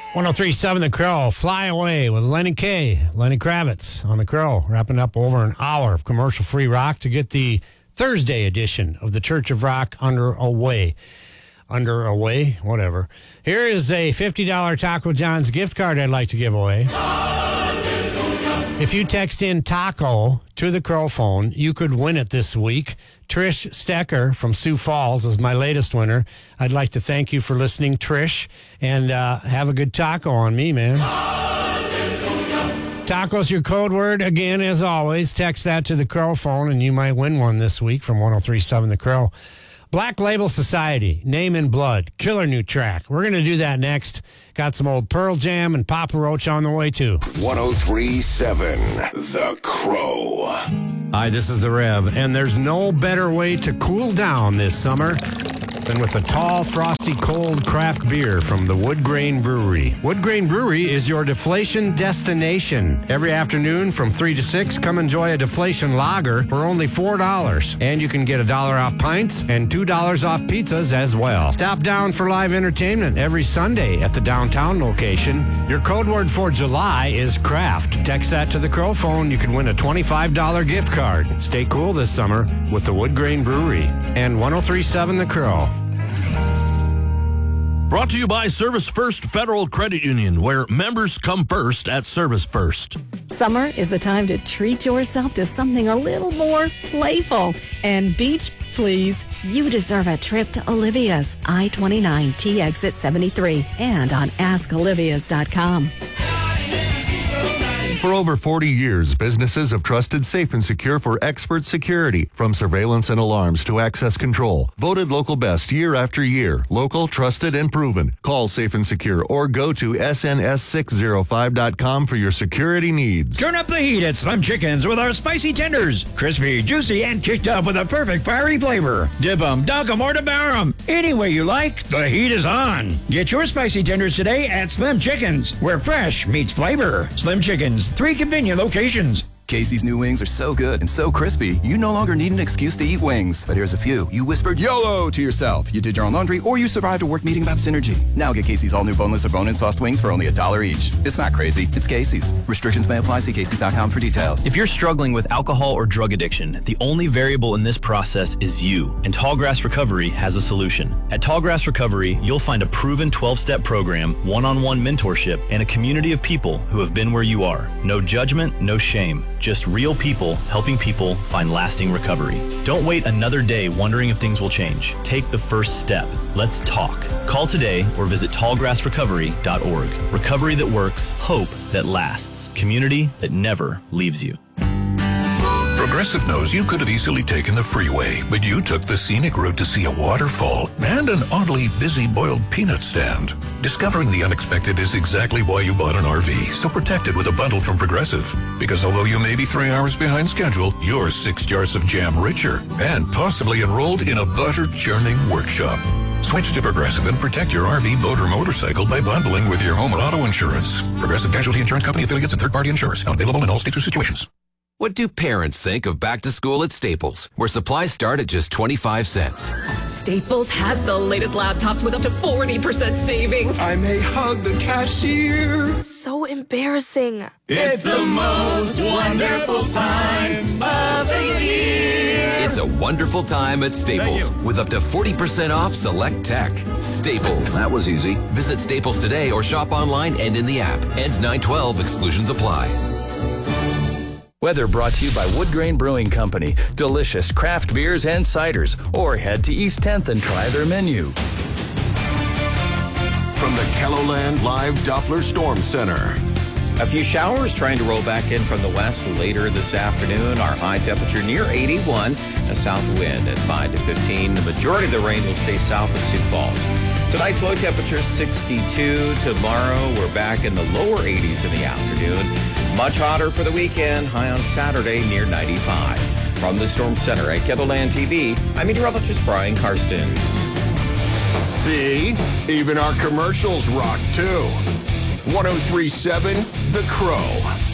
103.7 The Crow, Fly Away with Lenny Kravitz on The Crow, wrapping up over an hour of commercial-free rock to get the Thursday edition of the Church of Rock underway, whatever. Here is a $50 Taco John's gift card I'd like to give away. Hallelujah. If you text in taco to the Crow phone, you could win it this week. Trish Stecker from Sioux Falls is my latest winner. I'd like to thank you for listening, Trish, and have a good taco on me, man. Hallelujah. Taco's your code word. Again, as always, text that to the Crow phone, and you might win one this week from 103.7 The Crow. Black Label Society, Name in Blood, killer new track. We're going to do that next. Got some old Pearl Jam and Papa Roach on the way, too. 103.7 The Crow. Hi, this is The Rev, and there's no better way to cool down this summer than with a tall, frosty, cold craft beer from the Wood Grain Brewery. Wood Grain Brewery is your deflation destination. Every afternoon from 3 to 6, come enjoy a deflation lager for only $4. And you can get $1 off pints and $2 off pizzas as well. Stop down for live entertainment every Sunday at the downtown location. Your code word for July is craft. Text that to the Crow phone. You can win a $25 gift card. Stay cool this summer with the Wood Grain Brewery and 103.7 The Crow. Brought to you by Service First Federal Credit Union, where members come first at Service First. Summer is the time to treat yourself to something a little more playful. And beach, please. You deserve a trip to Olivia's, I-29 T exit 73, and on askolivias.com. For over 40 years, businesses have trusted Safe and Secure for expert security, from surveillance and alarms to access control. Voted local best year after year. Local, trusted, and proven. Call Safe and Secure or go to sns605.com for your security needs. Turn up the heat at Slim Chickens with our spicy tenders. Crispy, juicy, and kicked up with a perfect fiery flavor. Dip 'em, dunk 'em, or devour 'em. Any way you like, the heat is on. Get your spicy tenders today at Slim Chickens, where fresh meets flavor. Slim Chickens, 3 convenient locations. Casey's new wings are so good and so crispy, you no longer need an excuse to eat wings. But here's a few. You whispered YOLO to yourself. You did your own laundry, or you survived a work meeting about synergy. Now get Casey's all new boneless or bone-in sauced wings for only $1 each. It's not crazy. It's Casey's. Restrictions may apply. See Casey's.com for details. If you're struggling with alcohol or drug addiction, the only variable in this process is you. And Tallgrass Recovery has a solution. At Tallgrass Recovery, you'll find a proven 12-step program, one-on-one mentorship, and a community of people who have been where you are. No judgment, no shame. Just real people helping people find lasting recovery. Don't wait another day wondering if things will change. Take the first step. Let's talk. Call today or visit tallgrassrecovery.org. Recovery that works, hope that lasts, community that never leaves you. Progressive knows you could have easily taken the freeway, but you took the scenic route to see a waterfall and an oddly busy boiled peanut stand. Discovering the unexpected is exactly why you bought an RV, so protect it with a bundle from Progressive. Because although you may be 3 hours behind schedule, you're 6 jars of jam richer and possibly enrolled in a butter churning workshop. Switch to Progressive and protect your RV, boat, or motorcycle by bundling with your home and auto insurance. Progressive Casualty Insurance Company affiliates and third-party insurers. Not available in all states or situations. What do parents think of back to school at Staples, where supplies start at just 25 cents? Staples has the latest laptops with up to 40% savings. I may hug the cashier. So embarrassing. It's the most wonderful time of the year. It's a wonderful time at Staples with up to 40% off select tech. Staples. That was easy. Visit Staples today or shop online and in the app. Ends 9/12. Exclusions apply. Weather brought to you by Wood Grain Brewing Company. Delicious craft beers and ciders. Or head to East 10th and try their menu. From the KELOLAND Live Doppler Storm Center. A few showers trying to roll back in from the west later this afternoon. Our high temperature near 81. A south wind at 5 to 15. The majority of the rain will stay south of Sioux Falls. Tonight's low temperature 62. Tomorrow we're back in the lower 80s in the afternoon. Much hotter for the weekend. High on Saturday near 95. From the Storm Center at KELOLAND TV, I'm meteorologist Brian Karstens. See? Even our commercials rock, too. 103.7 The Crow.